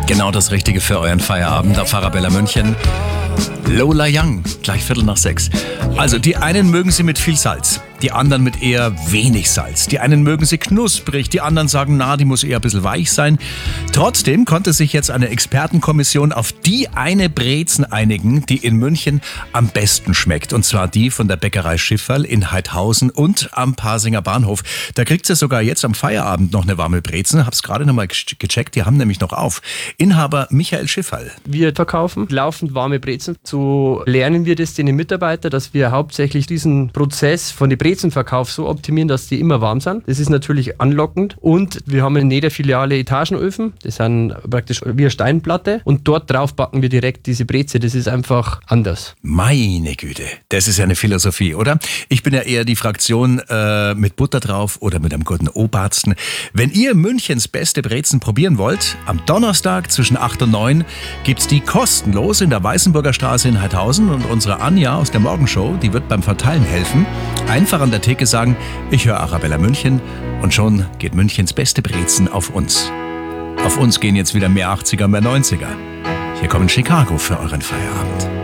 Genau das Richtige für euren Feierabend auf Arabella München. Lola Young, gleich 5:45. Also die einen mögen sie mit viel Salz, die anderen mit eher wenig Salz. Die einen mögen sie knusprig, die anderen sagen, na, die muss eher ein bisschen weich sein. Trotzdem konnte sich jetzt eine Expertenkommission auf die eine Brezen einigen, die in München am besten schmeckt. Und zwar die von der Bäckerei Schifferl in Heidhausen und am Pasinger Bahnhof. Da kriegt sie sogar jetzt am Feierabend noch eine warme Brezen. Hab's gerade nochmal gecheckt, die haben nämlich noch auf. Inhaber Michael Schifferl. Wir verkaufen laufend warme Brezen. So lernen wir das den Mitarbeitern, dass wir hauptsächlich diesen Prozess von den Brezenverkauf so optimieren, dass die immer warm sind. Das ist natürlich anlockend. Und wir haben in jeder Filiale Etagenöfen. Das sind praktisch wie eine Steinplatte. Und dort drauf backen wir direkt diese Breze. Das ist einfach anders. Meine Güte, das ist ja eine Philosophie, oder? Ich bin ja eher die Fraktion mit Butter drauf oder mit einem guten Obersten. Wenn ihr Münchens beste Brezen probieren wollt, am Donnerstag zwischen 8 und 9 gibt's die kostenlos in der Weißenburger Straße in Heidhausen und unsere Anja aus der Morgenshow, die wird beim Verteilen helfen. Einfach an der Theke sagen, ich höre Arabella München und schon geht Münchens beste Brezen auf uns. Auf uns gehen jetzt wieder mehr 80er, mehr 90er. Hier kommen Chicago für euren Feierabend.